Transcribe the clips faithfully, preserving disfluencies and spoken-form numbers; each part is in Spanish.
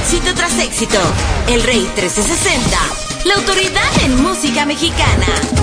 Éxito tras éxito. El Rey trescientos sesenta. La autoridad en música mexicana.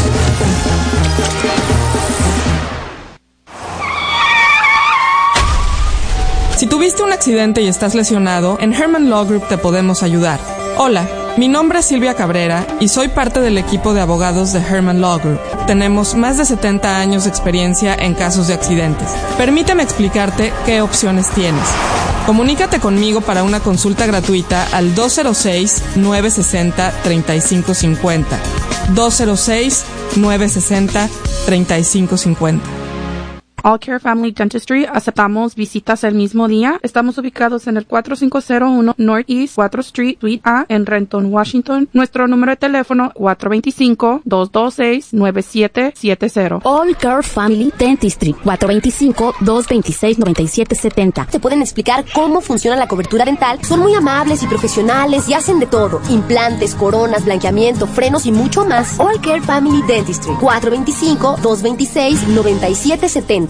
Si tuviste un accidente y estás lesionado, en Herman Law Group te podemos ayudar. Hola, mi nombre es Silvia Cabrera y soy parte del equipo de abogados de Herman Law Group. Tenemos más de setenta años de experiencia en casos de accidentes. Permíteme explicarte qué opciones tienes. Comunícate conmigo para una consulta gratuita al dos cero seis, nueve seis cero, tres cinco cinco cero. dos cero seis, nueve seis cero, tres cinco cinco cero. All Care Family Dentistry, aceptamos visitas el mismo día. Estamos ubicados en el cuatro cinco cero uno Northeast cuatro Street, Suite A, en Renton, Washington. Nuestro número de teléfono cuatro dos cinco, dos dos seis, nueve siete siete cero. All Care Family Dentistry, cuatro dos cinco, dos dos seis, nueve siete siete cero. Te pueden explicar cómo funciona la cobertura dental. Son muy amables y profesionales y hacen de todo. Implantes, coronas, blanqueamiento, frenos y mucho más. All Care Family Dentistry, cuatro dos cinco, dos dos seis, nueve siete siete cero.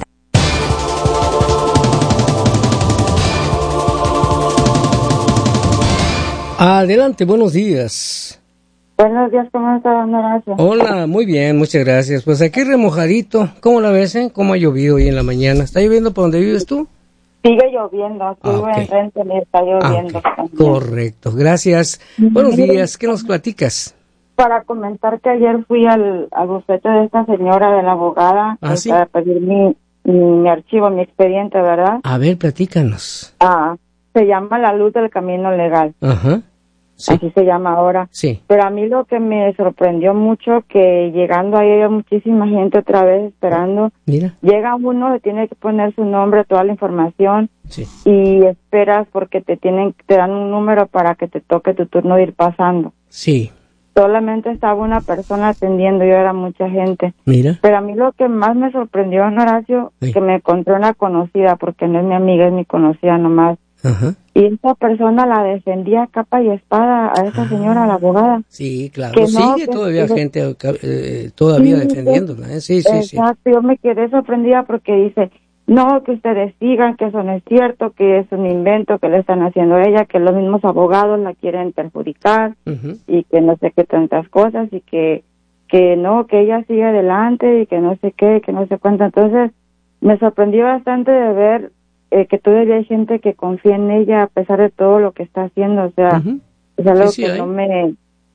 Adelante, buenos días. Buenos días, ¿cómo está, don Horacio? Hola, muy bien, muchas gracias. Pues aquí remojadito. ¿Cómo la ves, eh? ¿Cómo ha llovido hoy en la mañana? ¿Está lloviendo por donde vives tú? Sigue lloviendo, aquí Ah, okay. en Renton y está lloviendo. Ah, okay. Correcto, gracias. Buenos días, ¿qué nos platicas? Para comentar que ayer fui al, al bufete de esta señora, de la abogada, ¿Ah, sí? para pedir mi, mi, mi archivo, mi expediente, ¿verdad? A ver, platícanos. Ah, se llama La Luz del Camino Legal. Ajá. Sí. Así se llama ahora. Sí. Pero a mí lo que me sorprendió mucho, que llegando ahí había muchísima gente otra vez esperando. Mira. Llega uno, le tiene que poner su nombre, toda la información. Sí. Y esperas porque te tienen, te dan un número para que te toque tu turno de ir pasando. Sí. Solamente estaba una persona atendiendo, yo era mucha gente. Mira. Pero a mí lo que más me sorprendió, don Horacio, Sí. que me encontré una conocida, porque no es mi amiga, es mi conocida nomás. Ajá. Y esa persona la defendía capa y espada a esa señora, a la abogada. Sí, claro. Que no, Sigue que- todavía que- gente eh, todavía Sí, defendiéndola, ¿eh? Sí, sí, sí. Exacto, yo me quedé sorprendida porque dice, no, que ustedes sigan, que eso no es cierto, que es un invento que le están haciendo a ella, que los mismos abogados la quieren perjudicar Ujú. y que no sé qué tantas cosas y que que no, que ella sigue adelante y que no sé qué, que no sé cuánto. Entonces, me sorprendió bastante de ver eh, que todavía hay gente que confía en ella a pesar de todo lo que está haciendo. O sea, Ujú. es algo Sí, sí, que hay. no me...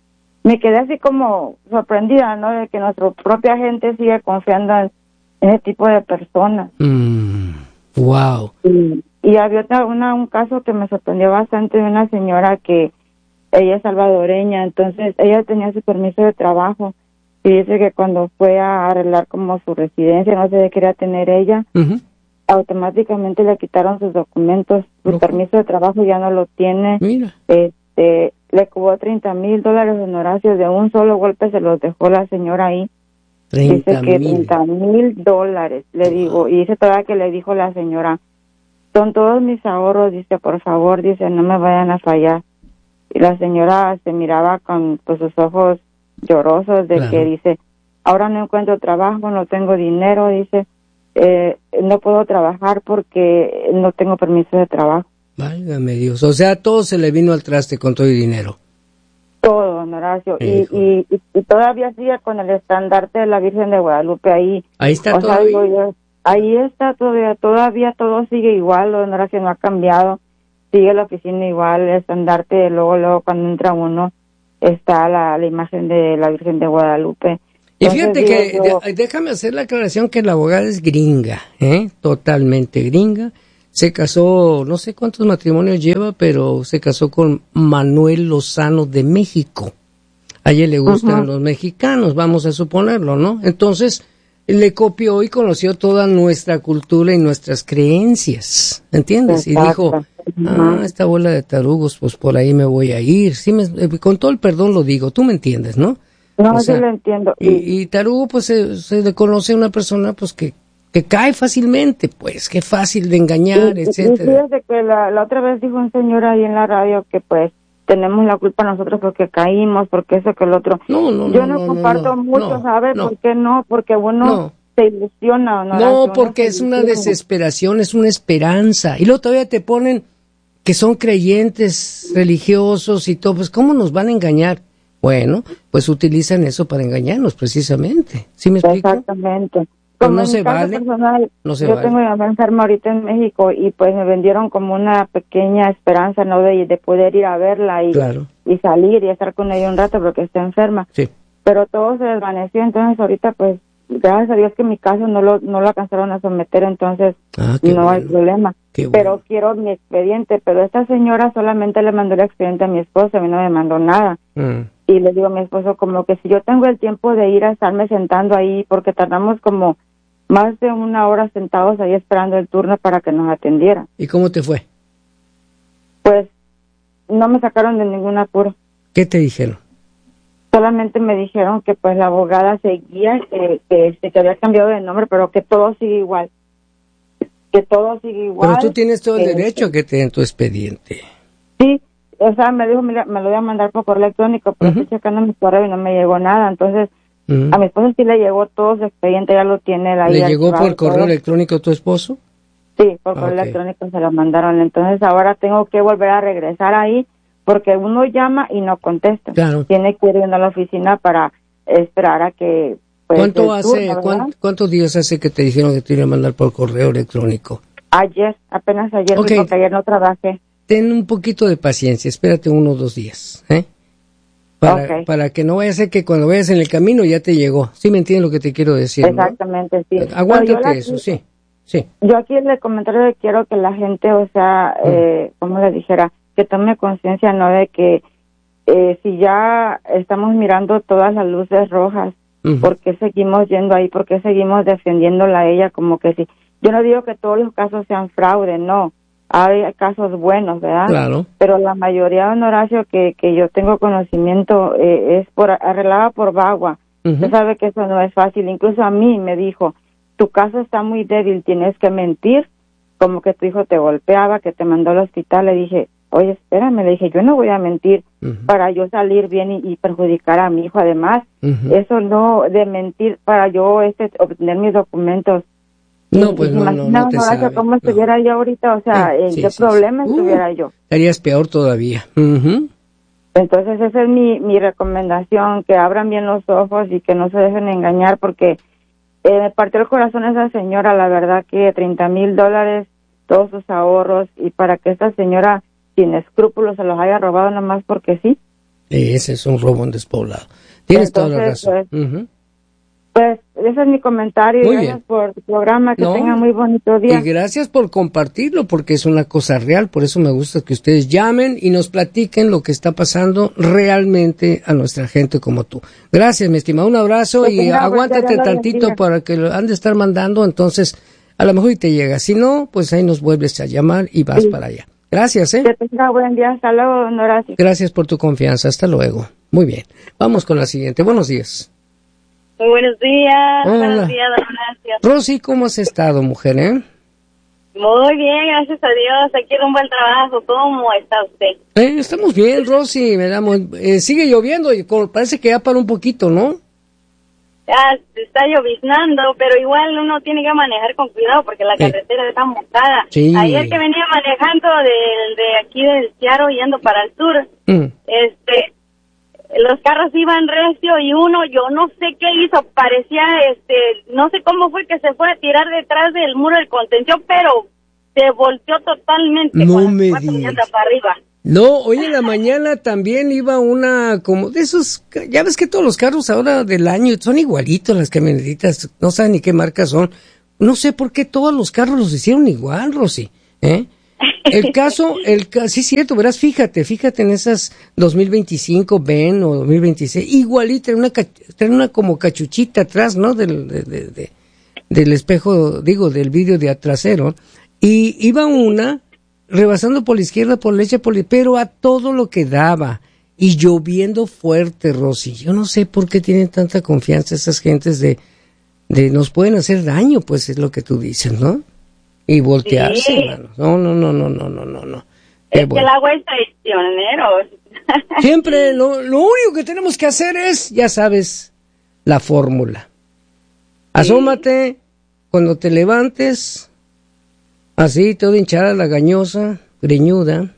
Me quedé así como sorprendida, ¿no? De que nuestra propia gente sigue confiando en ese tipo de personas. Mm, wow. Y, y había otra, una, un caso que me sorprendió bastante de una señora que ella es salvadoreña, entonces ella tenía su permiso de trabajo y dice que cuando fue a arreglar como su residencia, no sé qué quería tener ella, Ujú. automáticamente le quitaron sus documentos, su Ojo. permiso de trabajo ya no lo tiene. Mira. Este, le cobró treinta mil dólares honorarios, de un solo golpe se los dejó la señora ahí. Dice treinta que mil. treinta mil dólares, le digo, y dice todavía que le dijo la señora, son todos mis ahorros, dice, por favor, dice, no me vayan a fallar. Y la señora se miraba con pues, sus ojos llorosos de Claro. que dice, ahora no encuentro trabajo, no tengo dinero, dice, eh, no puedo trabajar porque no tengo permiso de trabajo. Válgame Dios. O sea, todo se le vino al traste con todo el dinero. Todo, don Horacio. Y, Hijo. y, y, y todavía sigue con el estandarte de la Virgen de Guadalupe ahí. Ahí está O sea, todavía. digo yo, ahí está todavía, todavía todo sigue igual, don Horacio, no ha cambiado. Sigue la oficina igual, el estandarte, luego, luego cuando entra uno, está la, la imagen de la Virgen de Guadalupe. Y Entonces, fíjate digo que, yo, de- déjame hacer la aclaración que la abogada es gringa, ¿eh? Totalmente gringa. Se casó, no sé cuántos matrimonios lleva, pero se casó con Manuel Lozano de México. A ella le gustan Ujú. los mexicanos, vamos a suponerlo, ¿no? Entonces, le copió y conoció toda nuestra cultura y nuestras creencias, ¿entiendes? Y dijo, Exacto. ah, Ujú. esta bola de tarugos, pues por ahí me voy a ir. Sí, me, eh, con todo el perdón lo digo, tú me entiendes, ¿no? no, o sí sea, lo entiendo. Y, y tarugo, pues, se, se le conoce a una persona, pues, que, que cae fácilmente, pues, que fácil de engañar, Y- y etcétera. fíjese que la, la otra vez dijo un señor ahí en la radio que pues tenemos la culpa nosotros porque caímos, porque eso que el otro. No, no, Yo no, no, no, comparto no, mucho, no, ¿sabe? no. ¿Por qué no? Porque uno No. se ilusiona, ¿no? No, Uno porque se es una ilusiona. desesperación, es una esperanza. Y luego todavía te ponen que son creyentes religiosos y todo, pues ¿cómo nos van a engañar? Bueno, pues utilizan eso para engañarnos precisamente. ¿Sí me explico? Exactamente. Pues Como no en se mi caso vale. personal, No se yo vale. tengo a mi mamá enferma ahorita en México y pues me vendieron como una pequeña esperanza, ¿no? De, de poder ir a verla y, Claro. y salir y estar con ella un rato porque está enferma. Sí. Pero todo se desvaneció, entonces ahorita pues gracias a Dios que mi caso no lo no lo alcanzaron a someter, entonces Ah, qué no hay bueno. problema. Qué bueno. Pero quiero mi expediente, pero esta señora solamente le mandó el expediente a mi esposo, a mí no me mandó nada. Mm. Y le digo a mi esposo como que si yo tengo el tiempo de ir a estarme sentando ahí, porque tardamos como más de una hora sentados ahí esperando el turno para que nos atendieran. ¿Y cómo te fue? Pues no me sacaron de ningún apuro. ¿Qué te dijeron? Solamente me dijeron que pues la abogada seguía, que, que, que había cambiado de nombre, pero que todo sigue igual. Que todo sigue igual. Pero tú tienes todo el que- derecho a que te den tu expediente. Sí, o sea, me dijo, mira, me lo voy a mandar por correo electrónico, pero Ujú. estoy checando mi correo y no me llegó nada. Entonces, Mm. a mi esposo sí le llegó todo su expediente, ya lo tiene ahí. ¿Le llegó archivado por y todo. correo electrónico a tu esposo? Sí, por correo Ok. electrónico se lo mandaron. Entonces, ahora tengo que volver a regresar ahí porque uno llama y no contesta. Claro. Tiene que ir uno a la oficina para esperar a que... pues, ¿Cuánto el hace, turno, cuán- ¿verdad? cuántos días hace que te dijeron que te iban a mandar por correo electrónico? Ayer, apenas ayer, Ok. porque ayer no trabajé. Ten un poquito de paciencia, espérate uno o dos días, ¿eh? Para, Ok. para que no vaya a ser que cuando vayas en el camino ya te llegó. ¿Sí me entiendes lo que te quiero decir, no? Exactamente, sí. Aguántate Pero yo la- eso, sí, sí. Yo aquí en el comentario de quiero que la gente, o sea, Mm. eh, como le dijera, que tome conciencia, ¿no? De que eh, si ya estamos mirando todas las luces rojas, Ujú. ¿por qué seguimos yendo ahí? ¿Por qué seguimos defendiéndola a ella como que sí? Yo no digo que todos los casos sean fraude, no. Hay casos buenos, ¿verdad? Claro. Pero la mayoría, don Horacio, que, que yo tengo conocimiento, eh, es por arreglada por Bagua. Ujú. Usted sabe que eso no es fácil. Incluso a mí me dijo, tu caso está muy débil, tienes que mentir, como que tu hijo te golpeaba, que te mandó al hospital. Le dije, oye, espérame, le dije, yo no voy a mentir Ujú. para yo salir bien y, y perjudicar a mi hijo. Además, Ujú. eso no, de mentir para yo este obtener mis documentos. No, Y- pues y no, no, imagina, no te don Horacio, sabe. cómo No. estuviera yo ahorita, o sea, Eh, en sí, qué sí, sí. problema Uh, estuviera yo. Estarías peor todavía. Ujú. Entonces esa es mi, mi recomendación, que abran bien los ojos y que no se dejen engañar, porque eh, me partió el corazón esa señora, la verdad que treinta mil dólares, todos sus ahorros, y para que esta señora sin escrúpulos se los haya robado nomás porque sí. Ese es un robo en despoblado. Tienes toda la Entonces, razón. pues, Ujú. Pues ese es mi comentario, Muy y gracias bien. por tu programa, que No, tengan muy bonito Y día. gracias por compartirlo, porque es una cosa real. Por eso me gusta que ustedes llamen y nos platiquen lo que está pasando realmente a nuestra gente como tú. Gracias, mi estimado. Un abrazo Que y tenga buen día, aguántate Dios la tantito bendiga. para que lo han de estar mandando. Entonces, a lo mejor y te llega. Si no, pues ahí nos vuelves a llamar y vas Sí. para allá. Gracias, ¿eh? Que tenga buen día, hasta luego, don Horacio. Gracias por tu confianza. Hasta luego. Muy bien. Vamos con la siguiente. Buenos días. Muy buenos días, Hola. buenos días, don Horacio. Rosy, ¿cómo has estado, mujer, eh? Muy bien, gracias a Dios, aquí en un buen trabajo. ¿Cómo está usted? Eh, estamos bien, Rosy. Me da muy- eh, sigue lloviendo y como- parece que ya paró un poquito, ¿no? Ya está lloviznando, pero igual uno tiene que manejar con cuidado porque la Sí. carretera está mojada. Sí. Ayer que venía manejando de, de aquí del Ciaro yendo para el sur, Mm. este, los carros iban recio y uno, yo no sé qué hizo, parecía, este, no sé cómo fue que se fue a tirar detrás del muro del contención, pero se volteó totalmente. No con las me cuatro digas. llantas para arriba. No, hoy en la mañana también iba una como de esos, ya ves que todos los carros ahora del año son igualitos, las camionetitas, no saben ni qué marca son. No sé por qué todos los carros los hicieron igual, Rosy, ¿eh? El caso, el ca- sí es cierto, verás, fíjate, fíjate en esas dos mil veinticinco Ben o dos mil veintiséis, igualita, traen una, ca- traen una como cachuchita atrás, ¿no? Del, de, de- de- del espejo, digo, del vidrio de trasero, y iba una rebasando por la izquierda, por la derecha, por la, pero a todo lo que daba, y lloviendo fuerte, Rosy. Yo no sé por qué tienen tanta confianza esas gentes de, de nos pueden hacer daño, pues es lo que tú dices, ¿no? Y voltearse, Sí. hermano. No, no, no, no, no, no, no, no. Qué Es que bueno. el agua es traicionero. Siempre lo, lo único que tenemos que hacer es, ya sabes, la fórmula. Asómate cuando te levantes, así, todo hinchada, lagañosa, greñuda.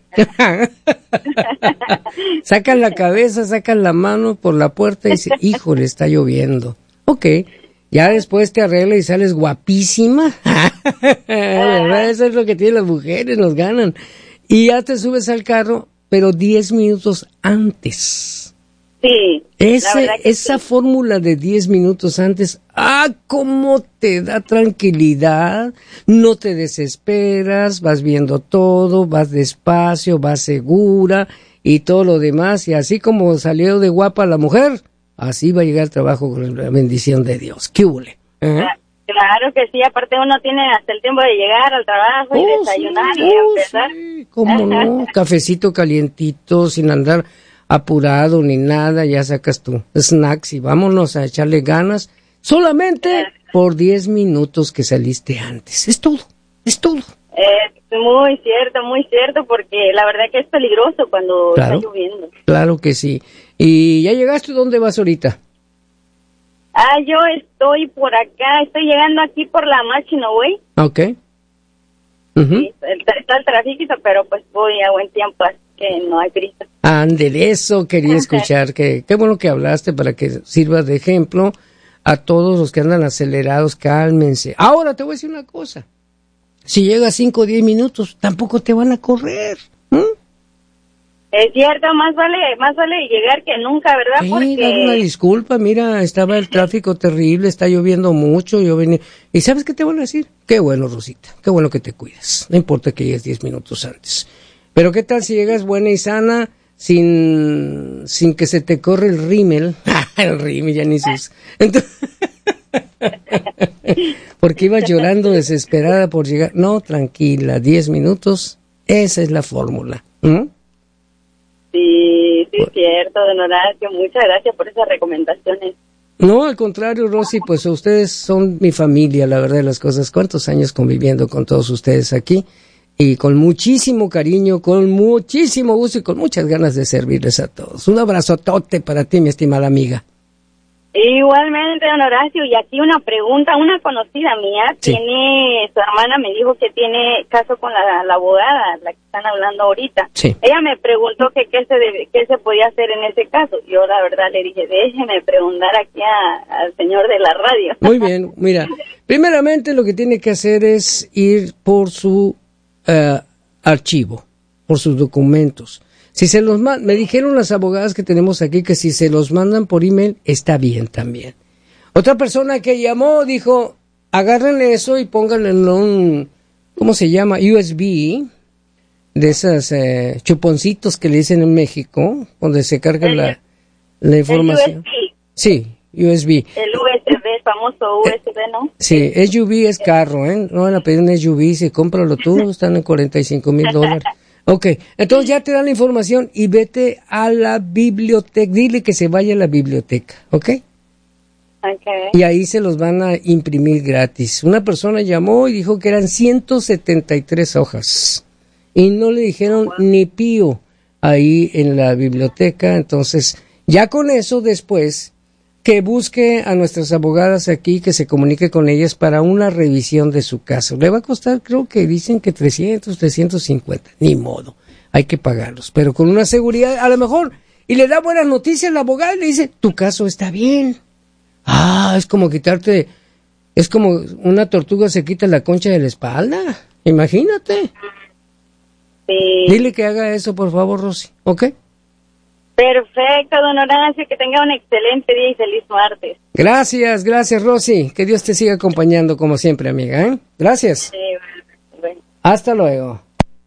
Sacan la cabeza, sacan la mano por la puerta y dice, híjole, está lloviendo. Ok, ya después te arreglas y sales guapísima. ¿Verdad? Eso es lo que tienen las mujeres, nos ganan. Y ya te subes al carro, pero diez minutos antes. Sí. Ese, esa sí. Fórmula de diez minutos antes, ah, cómo te da tranquilidad, no te desesperas, vas viendo todo, vas despacio, vas segura y todo lo demás, y así como salió de guapa la mujer, así va a llegar al trabajo con la bendición de Dios. ¿Qué hule? ¿Eh? Claro que sí, aparte uno tiene hasta el tiempo de llegar al trabajo y oh, desayunar sí, y oh, empezar. Sí, cómo no, cafecito calientito, sin andar apurado ni nada, ya sacas tu snacks y vámonos a echarle ganas, solamente por diez minutos que saliste antes. Es todo, es todo. Es muy cierto, muy cierto, porque la verdad que es peligroso cuando claro, está lloviendo. Claro que sí. ¿Y ya llegaste? ¿Dónde vas ahorita? Ah, yo estoy por acá, estoy llegando aquí por la Machino Way. Ok. Uh-huh. Sí, está el tráfico, pero pues voy a buen tiempo, así que no hay prisa. Ándele, eso quería escuchar, que qué bueno que hablaste para que sirva de ejemplo a todos los que andan acelerados, cálmense. Ahora te voy a decir una cosa, si llegas cinco o diez minutos, tampoco te van a correr. ¿Mm? Es cierto, más vale, más vale llegar que nunca, ¿verdad? Sí, porque... dar una disculpa, mira, estaba el tráfico terrible, está lloviendo mucho, yo venía, y ¿sabes qué te van a decir? Qué bueno, Rosita, qué bueno que te cuidas, no importa que llegues diez minutos antes. Pero ¿qué tal si llegas buena y sana, sin sin que se te corre el rímel? El rímel ya ni sus... Entonces, porque ibas llorando desesperada por llegar. No, tranquila, diez minutos, esa es la fórmula. ¿Mm? Sí, sí, es cierto, don Horacio, muchas gracias por esas recomendaciones. No, al contrario, Rosy, pues ustedes son mi familia, la verdad de las cosas. ¿Cuántos años conviviendo con todos ustedes aquí? Y con muchísimo cariño, con muchísimo gusto y con muchas ganas de servirles a todos. Un abrazotote para ti, mi estimada amiga. Igualmente, don Horacio, y aquí una pregunta, una conocida mía, sí. tiene, su hermana me dijo que tiene caso con la, la abogada, la que están hablando ahorita. Sí. Ella me preguntó que qué se debe, qué se podía hacer en ese caso. Yo la verdad le dije, déjeme preguntar aquí a, al señor de la radio. Muy bien, mira, primeramente lo que tiene que hacer es ir por su uh, archivo, por sus documentos. Si se los man- me dijeron las abogadas que tenemos aquí que si se los mandan por email, está bien también. Otra persona que llamó dijo, agarren eso y pónganlo en un, ¿cómo se llama? U S B, de esas eh, chuponcitos que le dicen en México, donde se carga el, la, la información. El U S B. Sí, U S B. El U S B, el famoso U S B, ¿no? Sí, S U V es carro, ¿eh? No van a pedir un S U V, si cómpralo tú, están en cuarenta y cinco mil dólares. Ok, entonces ya te dan la información y vete a la biblioteca, dile que se vaya a la biblioteca, ¿ok? Okay. Y ahí se los van a imprimir gratis. Una persona llamó y dijo que eran ciento setenta y tres hojas y no le dijeron oh, wow. ni pío ahí en la biblioteca. Entonces, ya con eso después, que busque a nuestras abogadas aquí, que se comunique con ellas para una revisión de su caso. Le va a costar, creo que dicen que trescientos, trescientos cincuenta, ni modo, hay que pagarlos, pero con una seguridad, a lo mejor, y le da buenas noticias a la abogada y le dice, tu caso está bien. Ah, es como quitarte, es como una tortuga se quita la concha de la espalda, imagínate. Sí. Dile que haga eso, por favor, Rosy, ¿ok? Perfecto, don Horacio, que tenga un excelente día y feliz martes. Gracias, gracias, Rosy. Que Dios te siga acompañando como siempre, amiga, ¿eh? Gracias. Sí, bueno. Hasta luego.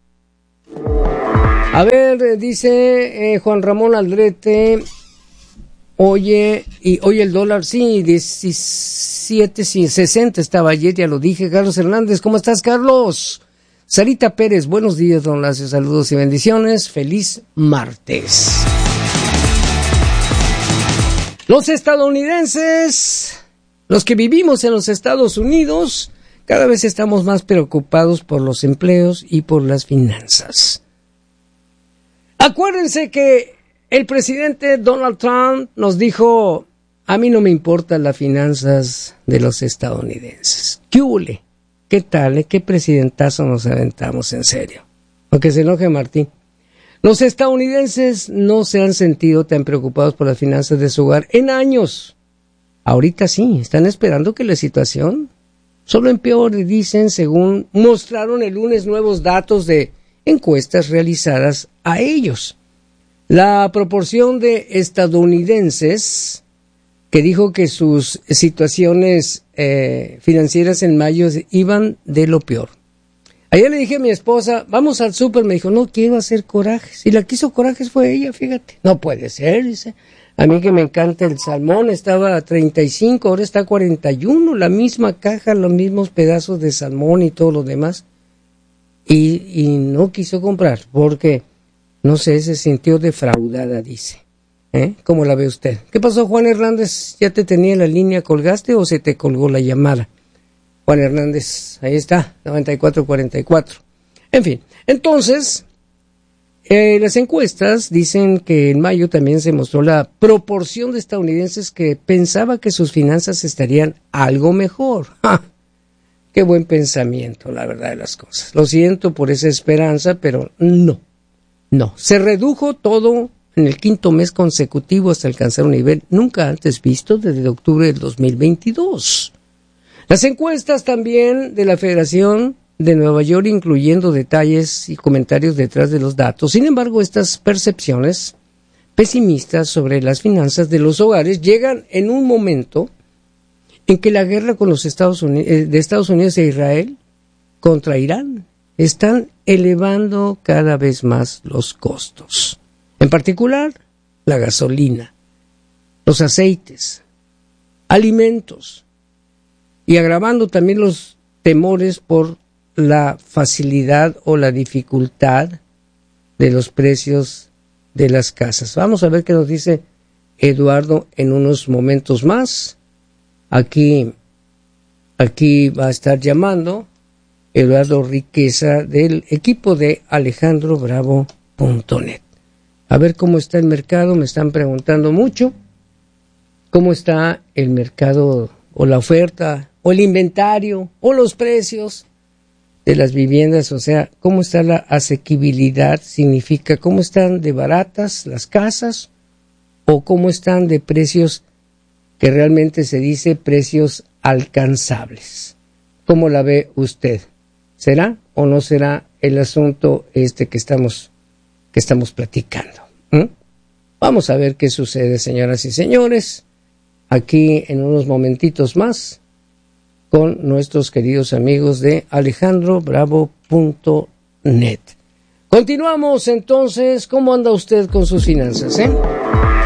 A ver, dice eh, Juan Ramón Aldrete, oye, y oye el dólar, sí, diecisiete sesenta estaba ayer, ya lo dije. Carlos Hernández, ¿cómo estás, Carlos? Sarita Pérez, buenos días, don Horacio, saludos y bendiciones. Feliz martes. Los estadounidenses, los que vivimos en los Estados Unidos, cada vez estamos más preocupados por los empleos y por las finanzas. Acuérdense que el presidente Donald Trump nos dijo, a mí no me importan las finanzas de los estadounidenses. ¿Qué hule? ¿Qué tal? ¿Qué presidentazo nos aventamos, en serio? aunque se enoje Martín. Los estadounidenses no se han sentido tan preocupados por las finanzas de su hogar en años. Ahorita sí, están esperando que la situación solo empeore, dicen, según mostraron el lunes nuevos datos de encuestas realizadas a ellos. La proporción de estadounidenses que dijo que sus situaciones eh, financieras en mayo iban de lo peor. Ayer le dije a mi esposa, vamos al súper, me dijo, no quiero hacer corajes. Y la que hizo corajes fue ella, fíjate. No puede ser, dice. A mí que me encanta el salmón, estaba a treinta y cinco, ahora está a cuarenta y uno, la misma caja, los mismos pedazos de salmón y todo lo demás. Y, y no quiso comprar, porque, no sé, se sintió defraudada, dice. ¿Eh? ¿Cómo la ve usted? ¿Qué pasó, Juan Hernández? ¿Ya te tenía en la línea, colgaste o se te colgó la llamada? Juan Hernández, ahí está, noventa y cuatro cuarenta y cuatro. En fin, entonces, eh, las encuestas dicen que en mayo también se mostró la proporción de estadounidenses que pensaba que sus finanzas estarían algo mejor. ¡Ja! Qué buen pensamiento, la verdad de las cosas. Lo siento por esa esperanza, pero no, no. Se redujo todo en el quinto mes consecutivo hasta alcanzar un nivel nunca antes visto desde octubre del dos mil veintidós. Las encuestas también de la Federación de Nueva York, incluyendo detalles y comentarios detrás de los datos. Sin embargo, estas percepciones pesimistas sobre las finanzas de los hogares llegan en un momento en que la guerra con los Estados Unidos, de Estados Unidos e Israel contra Irán están elevando cada vez más los costos. En particular, la gasolina, los aceites, alimentos, y agravando también los temores por la facilidad o la dificultad de los precios de las casas. Vamos a ver qué nos dice Eduardo en unos momentos más. Aquí, aquí va a estar llamando Eduardo Riqueza del equipo de alejandro bravo punto net. A ver cómo está el mercado, me están preguntando mucho. ¿Cómo está el mercado o la oferta o el inventario o los precios de las viviendas? O sea, ¿cómo está la asequibilidad? Significa cómo están de baratas las casas o cómo están de precios que realmente se dice precios alcanzables. ¿Cómo la ve usted? ¿Será o no será el asunto este que estamos que estamos platicando? ¿Mm? Vamos a ver qué sucede, señoras y señores, aquí en unos momentitos más con nuestros queridos amigos de alejandro bravo punto net. Continuamos entonces. ¿Cómo anda usted con sus finanzas, eh?